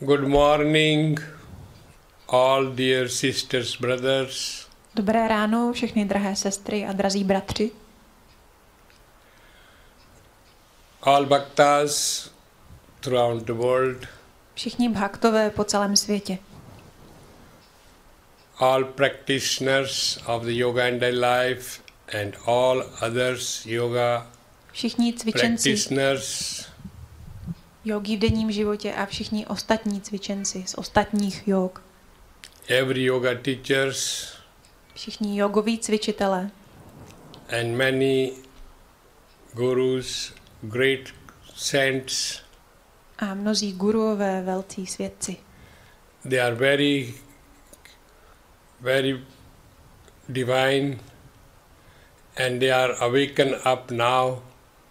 Good morning, all dear sisters, brothers. Dobré ráno, všechny drahé sestry a drazí bratři. All bhaktas throughout the world. Všichni bhaktové po celém světě. All practitioners of the yoga and daily life and all others yoga Všichni cvičenci practitioners. jogy v denním životě a všichni ostatní cvičenci z ostatních jog. Every yoga teachers Všichni jogoví cvičitelé and many gurus, great saints. a mnozí guruové, velcí svědci. They are very, very divine and they are awakened up now.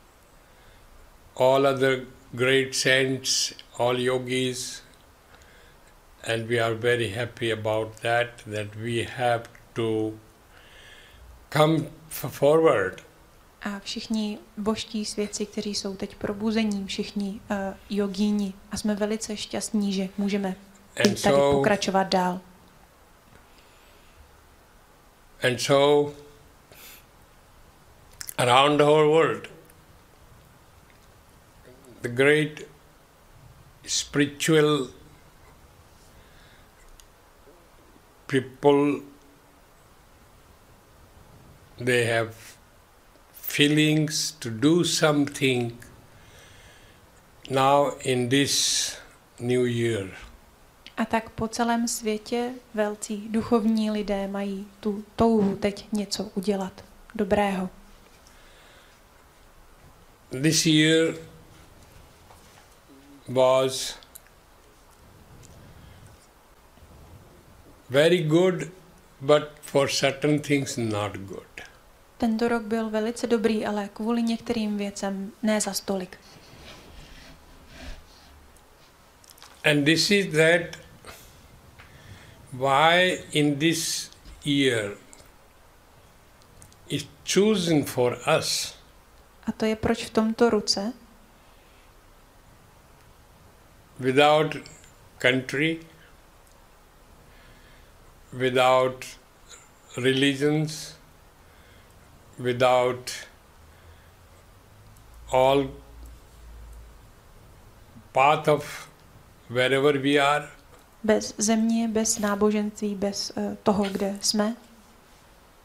All other great saints, all yogis, and we are very happy about that we have to come forward. A všichni božští svědci, kteří jsou teď probuzení, všichni jogíni. A jsme velice šťastní, že můžeme tady pokračovat dál. And so, around the whole world, the great spiritual people, they have feelings to do something now in this new year. A tak po celém světě velcí duchovní lidé mají tu touhu teď něco udělat dobrého. This year was very good, but for certain things not good. Tento rok byl velice dobrý, ale kvůli některým věcem ne zas tolik. And this is that why in this year is chosen for us. A to je proč v tomto roce Without country, without religions, without all path of wherever we are, bez země, bez náboženství, bez toho, kde jsme,